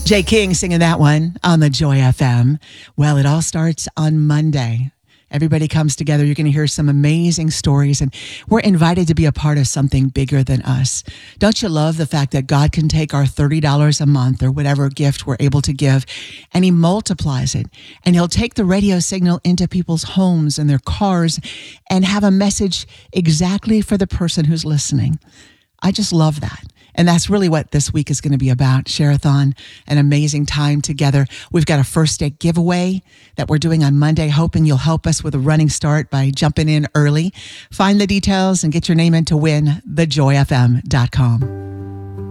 Jay King singing that one on the Joy FM. Well, it all starts on Monday. Everybody comes together. You're going to hear some amazing stories, and we're invited to be a part of something bigger than us. Don't you love the fact that God can take our $30 a month or whatever gift we're able to give, and he multiplies it, and he'll take the radio signal into people's homes and their cars and have a message exactly for the person who's listening. I just love that. And that's really what this week is going to be about. Share-a-thon, an amazing time together. We've got a first day giveaway that we're doing on Monday, hoping you'll help us with a running start by jumping in early. Find the details and get your name in to win, thejoyfm.com.